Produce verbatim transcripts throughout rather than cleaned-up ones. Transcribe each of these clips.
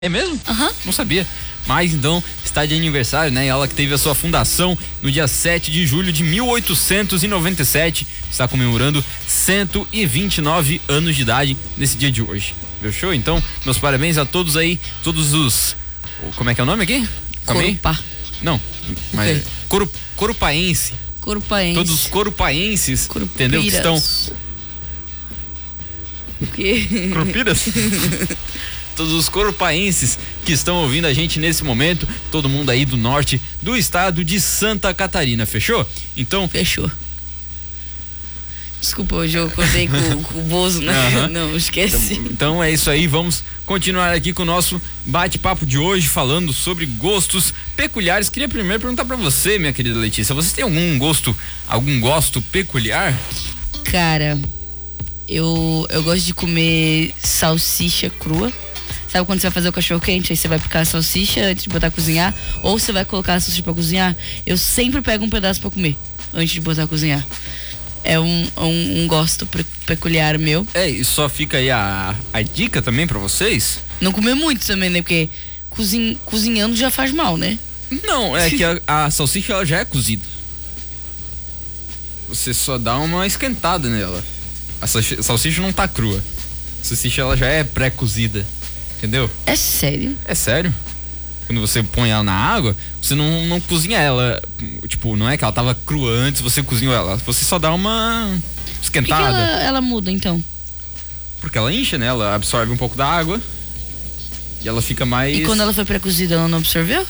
É mesmo? Aham. Uhum. Não sabia. Mas então está de aniversário, né? Ela que teve a sua fundação no dia sete de julho de mil oitocentos e noventa e sete, está comemorando cento e vinte e nove anos de idade nesse dia de hoje. Fechou? Então, meus parabéns a todos aí, todos os... Como é que é o nome aqui? Corupá. Não, mas okay. Coru, Corupaense. Corupaense. Todos os corupaenses, entendeu? Que estão... O quê? Curupiras? Todos os corupaenses que estão ouvindo a gente nesse momento, todo mundo aí do norte do estado de Santa Catarina, fechou? Então... Fechou. Desculpa, hoje eu acordei com, com o Bozo, né? Uhum. Não, esquece. Então, então é isso aí, vamos continuar aqui com o nosso bate-papo de hoje, falando sobre gostos peculiares. Queria primeiro perguntar pra você, minha querida Letícia, você tem algum gosto, algum gosto peculiar? Cara, eu, eu gosto de comer salsicha crua. Sabe quando você vai fazer o cachorro quente, aí você vai picar a salsicha antes de botar a cozinhar, ou você vai colocar a salsicha pra cozinhar? Eu sempre pego um pedaço pra comer antes de botar a cozinhar. É um, um, um gosto peculiar meu. É, e só fica aí a, a dica também pra vocês? Não comer muito também, né? Porque cozin, cozinhando já faz mal, né? Não, é que a, a salsicha ela já é cozida. Você só dá uma esquentada nela. A salsicha não tá crua. A salsicha ela já é pré-cozida. Entendeu? É sério? É sério. Quando você põe ela na água, você não, não cozinha ela. Tipo, não é que ela tava crua antes, você cozinhou ela. Você só dá uma esquentada. Por que ela, ela muda, então? Porque ela incha, né? Ela absorve um pouco da água. E ela fica mais... E quando ela foi pré-cozida, ela não absorveu?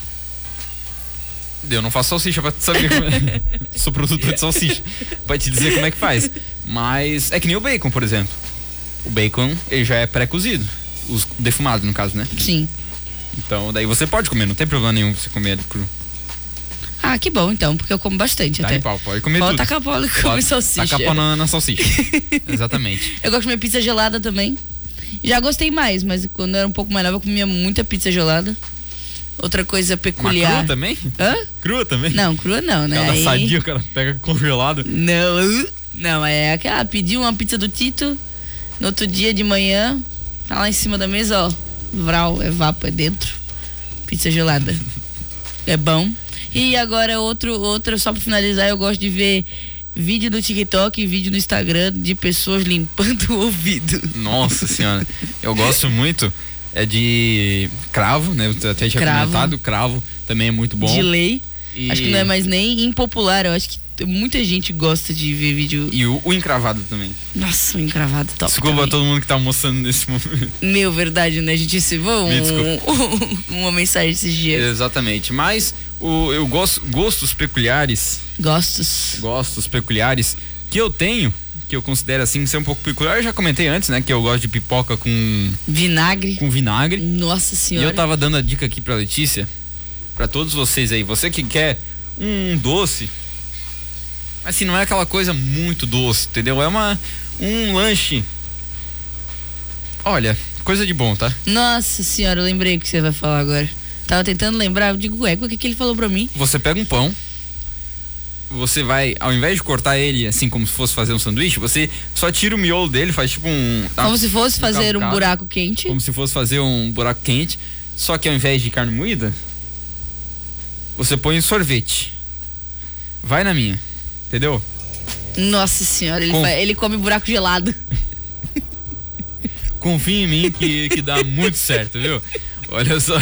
Eu não faço salsicha pra te saber. Sou produtor de salsicha. Pra te dizer como é que faz. Mas é que nem o bacon, por exemplo. O bacon, ele já é pré-cozido. Os defumados, no caso, né? Sim. Então, daí você pode comer, não tem problema nenhum você comer ele cru. Ah, que bom então, porque eu como bastante. Dá até. Em pau, pode comer pode tudo. Tacar pau e comer salsicha. Tacar pau na, na salsicha. Exatamente. Eu gosto de comer pizza gelada também. Já gostei mais, mas quando eu era um pouco mais nova eu comia muita pizza gelada. Outra coisa peculiar. Mas crua também? Hã? Crua também? Não, crua não, né? Ela Aí... sadia, o cara pega congelado. Não, não, é aquela, pedi uma pizza do Tito, no outro dia de manhã, tá lá em cima da mesa, ó, vral, é vapo, é dentro, pizza gelada, é bom. E agora outro, outro, só pra finalizar, eu gosto de ver vídeo no TikTok e vídeo no Instagram de pessoas limpando o ouvido. Nossa senhora, eu gosto muito, é de cravo, né, eu até tinha cravo. comentado, cravo também é muito bom. De lei, e... acho que não é mais nem impopular, eu acho que muita gente gosta de ver vídeo. E o, o encravado também. Nossa, o encravado top. Desculpa também. todo mundo que tá almoçando nesse momento. Meu, verdade, né? A gente recebeu um, um, uma mensagem esses dias. Exatamente, mas o, eu gosto, gostos peculiares. Gostos. Gostos peculiares que eu tenho, que eu considero assim ser um pouco peculiar. Eu já comentei antes, né? Que eu gosto de pipoca com... Vinagre. Com vinagre. Nossa senhora. E eu tava dando a dica aqui pra Letícia, pra todos vocês aí. Você que quer um doce... Mas assim, não é aquela coisa muito doce, entendeu? É uma, um lanche. Olha, coisa de bom, tá? Nossa senhora, eu lembrei o que você vai falar agora. Tava tentando lembrar, eu digo, ué, o que que ele falou pra mim? Você pega um pão, você vai, ao invés de cortar ele assim como se fosse fazer um sanduíche, você só tira o miolo dele, faz tipo um... Como se fosse um fazer cabo, um buraco quente. Como se fosse fazer um buraco quente, só que ao invés de carne moída, você põe sorvete. Vai na minha. Entendeu? Nossa senhora, ele, Com... faz, ele come buraco gelado. Confia em mim que, que dá muito certo, viu? Olha só.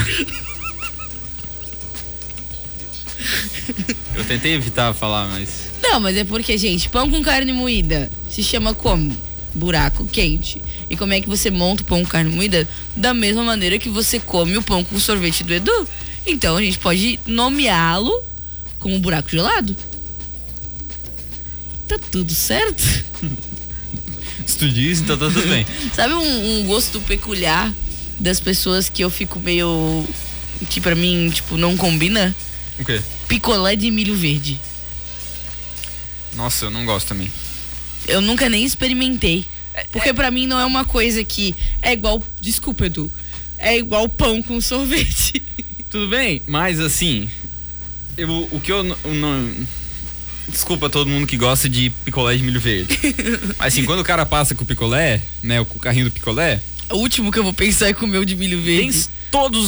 Eu tentei evitar falar, mas... Não, mas é porque, gente, pão com carne moída se chama como? Buraco quente. E como é que você monta o pão com carne moída? Da mesma maneira que você come o pão com sorvete do Edu. Então a gente pode nomeá-lo como buraco gelado. Tá tudo certo? Se tu diz, então tá tudo bem. Sabe um, um gosto peculiar das pessoas que eu fico meio... que pra mim, tipo, não combina? O quê? Picolé de milho verde. Nossa, eu não gosto também. Eu nunca nem experimentei. Porque é... pra mim não é uma coisa que é igual... Desculpa, Edu. É igual pão com sorvete. Tudo bem, mas assim... Eu, o que eu não... Desculpa todo mundo que gosta de picolé de milho verde. Mas assim, quando o cara passa com o picolé, né, com o carrinho do picolé... O último que eu vou pensar é comer o de milho verde. Tem, todos